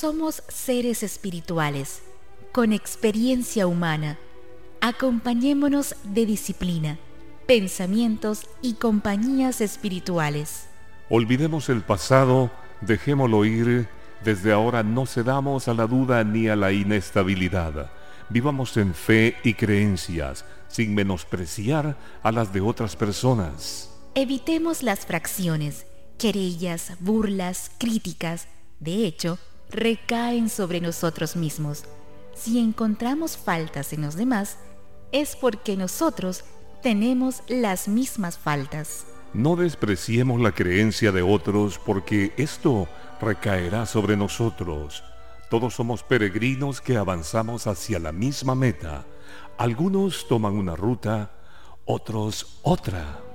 somos seres espirituales, con experiencia humana. Acompañémonos de disciplina, pensamientos y compañías espirituales. Olvidemos el pasado, dejémoslo ir. Desde ahora no cedamos a la duda ni a la inestabilidad. Vivamos en fe y creencias, sin menospreciar a las de otras personas. Evitemos las fracciones, querellas, burlas, críticas. De hecho, recaen sobre nosotros mismos. Si encontramos faltas en los demás, es porque nosotros tenemos las mismas faltas. No despreciemos la creencia de otros, porque esto recaerá sobre nosotros. Todos somos peregrinos que avanzamos hacia la misma meta. Algunos toman una ruta, otros otra.